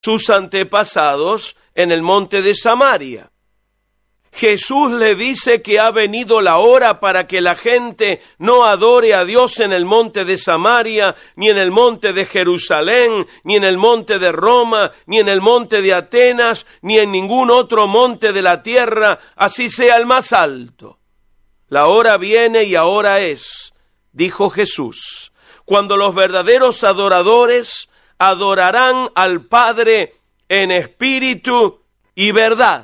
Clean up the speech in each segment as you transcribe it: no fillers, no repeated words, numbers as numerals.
sus antepasados en el monte de Samaria. Jesús le dice que ha venido la hora para que la gente no adore a Dios en el monte de Samaria, ni en el monte de Jerusalén, ni en el monte de Roma, ni en el monte de Atenas, ni en ningún otro monte de la tierra, así sea el más alto. La hora viene y ahora es, dijo Jesús, cuando los verdaderos adoradores adorarán al Padre en espíritu y verdad.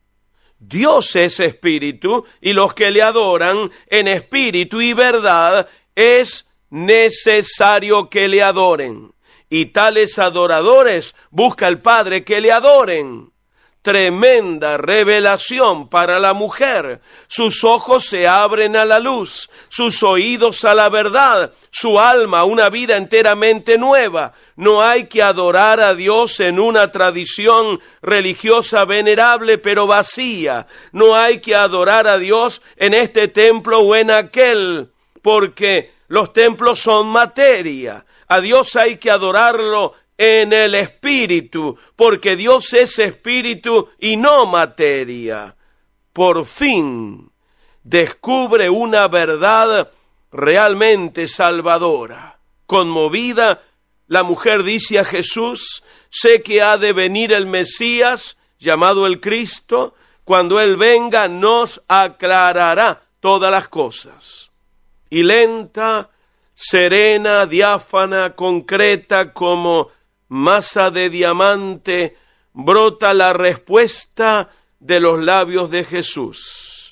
Dios es espíritu, y los que le adoran en espíritu y verdad es necesario que le adoren. Y tales adoradores busca el Padre que le adoren. Tremenda revelación para la mujer. Sus ojos se abren a la luz, sus oídos a la verdad, su alma a una vida enteramente nueva. No hay que adorar a Dios en una tradición religiosa venerable pero vacía. No hay que adorar a Dios en este templo o en aquel, porque los templos son materia. A Dios hay que adorarlo en el espíritu, porque Dios es espíritu y no materia. Por fin descubre una verdad realmente salvadora. Conmovida, la mujer dice a Jesús: sé que ha de venir el Mesías, llamado el Cristo. Cuando Él venga nos aclarará todas las cosas. Y lenta, serena, diáfana, concreta como masa de diamante, brota la respuesta de los labios de Jesús: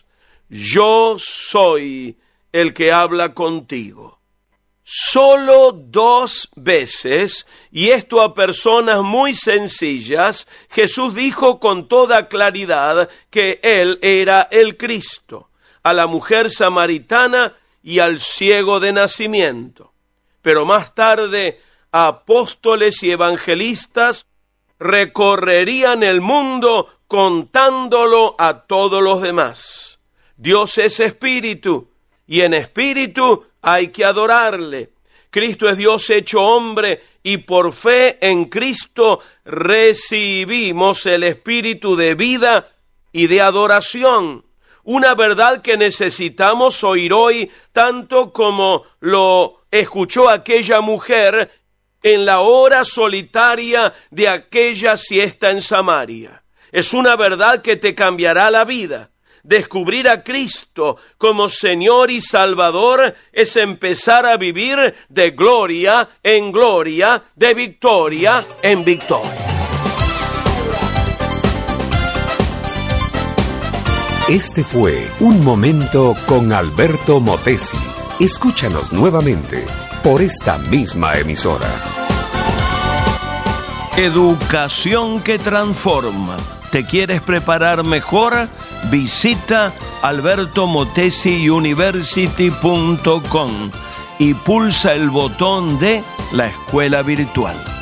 yo soy el que habla contigo. Solo 2 veces, y esto a personas muy sencillas, Jesús dijo con toda claridad que Él era el Cristo, a la mujer samaritana y al ciego de nacimiento. Pero más tarde, apóstoles y evangelistas recorrerían el mundo contándolo a todos los demás. Dios es espíritu, y en espíritu hay que adorarle. Cristo es Dios hecho hombre, y por fe en Cristo recibimos el espíritu de vida y de adoración. Una verdad que necesitamos oír hoy, tanto como lo escuchó aquella mujer en la hora solitaria de aquella siesta en Samaria. Es una verdad que te cambiará la vida. Descubrir a Cristo como Señor y Salvador es empezar a vivir de gloria en gloria, de victoria en victoria. Este fue Un Momento con Alberto Motesi. Escúchanos nuevamente por esta misma emisora. Educación que transforma. ¿Te quieres preparar mejor? Visita albertomotesiuniversity.com y pulsa el botón de la escuela virtual.